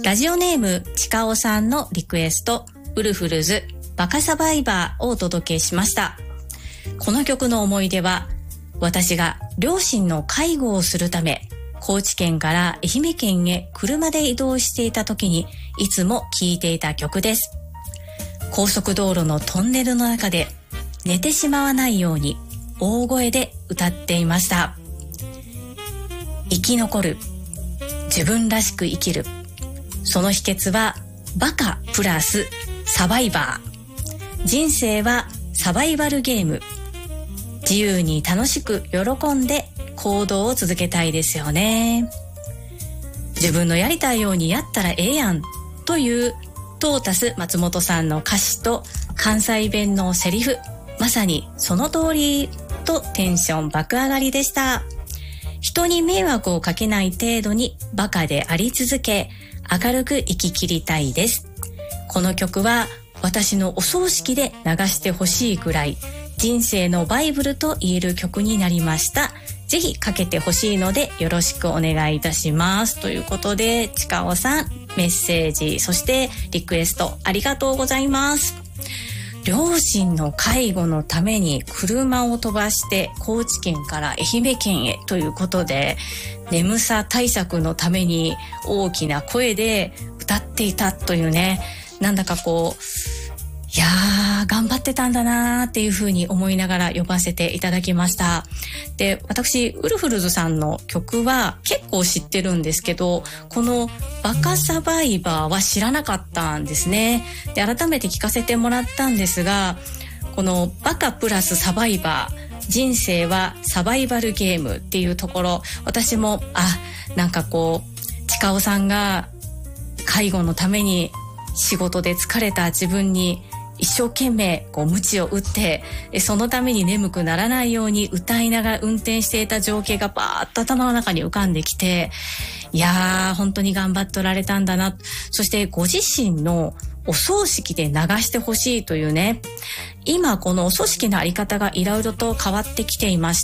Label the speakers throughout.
Speaker 1: ラジオネームちかおさんのリクエスト、ウルフルズバカサバイバーをお届けしました。この曲の思い出は、私が両親の介護をするため高知県から愛媛県へ車で移動していた時にいつも聴いていた曲です。高速道路のトンネルの中で寝てしまわないように大声で歌っていました。生き残る、自分らしく生きる、その秘訣はバカプラスサバイバー。人生はサバイバルゲーム。自由に楽しく喜んで行動を続けたいですよね。自分のやりたいようにやったらええやんというトータス松本さんの歌詞と関西弁のセリフ、まさにその通りとテンション爆上がりでした。人に迷惑をかけない程度にバカであり続け、明るく生き切りたいです。この曲は私のお葬式で流してほしいくらい人生のバイブルと言える曲になりました。ぜひかけてほしいのでよろしくお願いいたします。ということで、ちかおさんメッセージ、そしてリクエストありがとうございます。両親の介護のために車を飛ばして高知県から愛媛県へということで、眠さ対策のために大きな声で歌っていたというね、なんだかこう、いやー頑張ってたんだなーっていう風に思いながら読ませていただきました。で、私ウルフルズさんの曲は結構知ってるんですけど、このバカサバイバーは知らなかったんですね。で、改めて聞かせてもらったんですが、このバカプラスサバイバー、人生はサバイバルゲームっていうところ、私もなんかこうちかおさんが介護のために仕事で疲れた自分に一生懸命こう鞭を打って、そのために眠くならないように歌いながら運転していた情景がバーッと頭の中に浮かんできて、いやー本当に頑張っておられたんだな。そしてご自身のお葬式で流してほしいというね、今このお葬式のあり方がいろいろと変わってきていまして、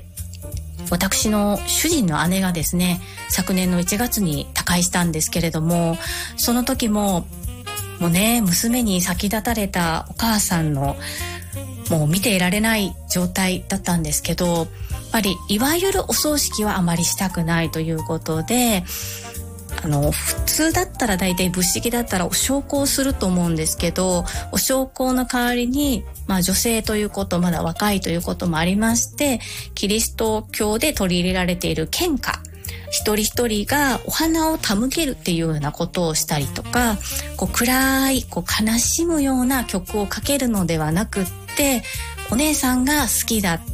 Speaker 1: 私の主人の姉がですね、昨年の1月に他界したんですけれども、その時ももうね、娘に先立たれたお母さんのもう見ていられない状態だったんですけど、やっぱりいわゆるお葬式はあまりしたくないということで、普通だったら大体仏式だったらお焼香すると思うんですけど、お焼香の代わりに女性ということ、まだ若いということもありまして、キリスト教で取り入れられている献花、一人一人がお花を手向けるっていうようなことをしたりとか、こう暗い悲しむような曲をかけるのではなくって、お姉さんが好きだった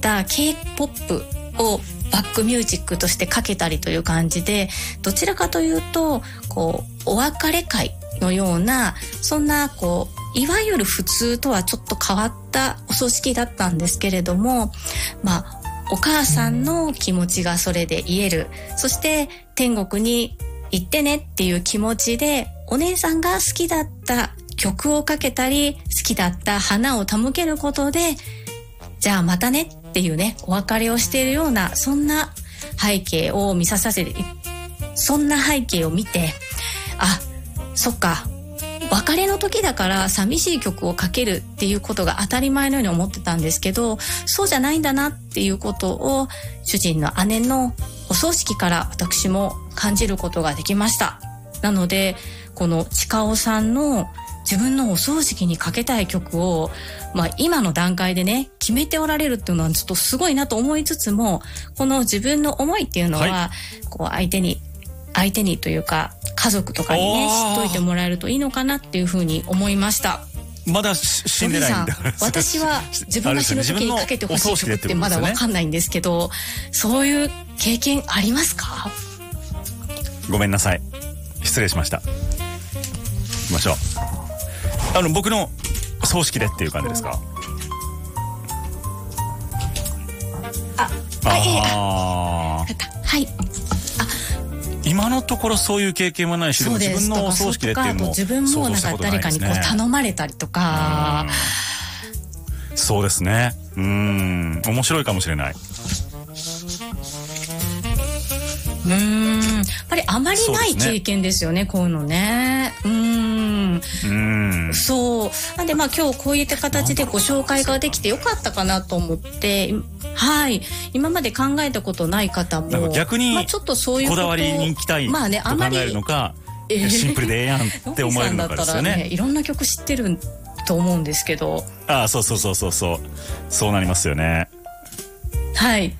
Speaker 1: K-POP をバックミュージックとしてかけたりという感じで、どちらかというとこうお別れ会のような、そんないわゆる普通とはちょっと変わったお葬式だったんですけれども、お母さんの気持ちがそれで言える、そして天国に行ってねっていう気持ちで、お姉さんが好きだった曲をかけたり、好きだった花を手向けることで、じゃあまたねっていうね、お別れをしているような、そんな背景を見させて、そんな背景を見て、そっか、別れの時だから寂しい曲をかけるっていうことが当たり前のように思ってたんですけど、そうじゃないんだなっていうことを主人の姉のお葬式から私も感じることができました。なのでこのちかおさんの自分のお葬式にかけたい曲を、今の段階でね決めておられるっていうのはちょっとすごいなと思いつつも、この自分の思いっていうのは、こう相手にというか家族とかにね知っといてもらえるといいのかなっていうふうに思いました。
Speaker 2: まだ死んでないんだ。
Speaker 1: 私は自分が死ぬ時にかけてほしい曲ってまだ分かんないんですけど、そういう経験ありますか？
Speaker 2: ごめんなさい、失礼しました。行きましょう。僕の葬式でっていう感じですか？はい。今のところそういう経験はないし、でも自分のお葬式でっていうのも
Speaker 1: 自分もなんか誰かに頼まれたりとか、
Speaker 2: そうですね。面白いかもしれない。
Speaker 1: ぱりあまりない経験ですよね、こういうのね。そう。なんで今日こういった形でご紹介ができてよかったかなと思って、はい。今まで考えたことない方も、
Speaker 2: 逆に
Speaker 1: ちょっとそういうこと
Speaker 2: こだわりに行きたいと考えるのか、シンプルでええやんって思えるのかですよね。
Speaker 1: いろんな曲知ってると思うんですけど。
Speaker 2: そうなりますよね。
Speaker 1: はい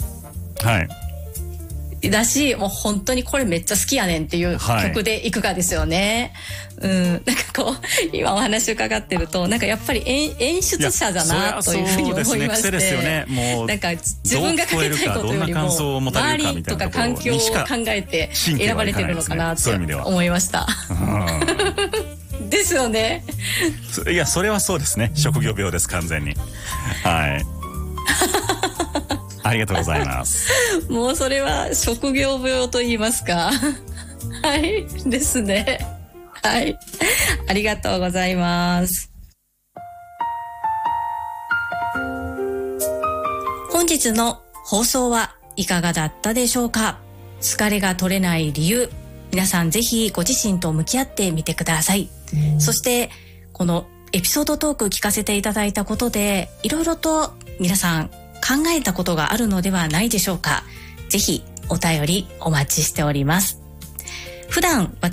Speaker 1: だし、もう本当にこれめっちゃ好きやねんっていう曲でいくかですよね。なんかこう今お話伺ってると、なんかやっぱり演出者だなというふうに思いまして、
Speaker 2: ですよね。もう
Speaker 1: なんか自分がかけたいことよりも周りとか環境を考えて選ばれてるのかなって思いました。ですよね。
Speaker 2: いや、それはそうですね。職業病です、完全に。はい。ありがとうございます。
Speaker 1: もうそれは職業病と言いますか。はいですね。はい、ありがとうございます。本日の放送はいかがだったでしょうか。疲れが取れない理由、皆さんぜひご自身と向き合ってみてください。そしてこのエピソードトーク聞かせていただいたことで、いろいろと皆さん考えたことがあるのではないでしょうか。ぜひお便りお待ちしております。普段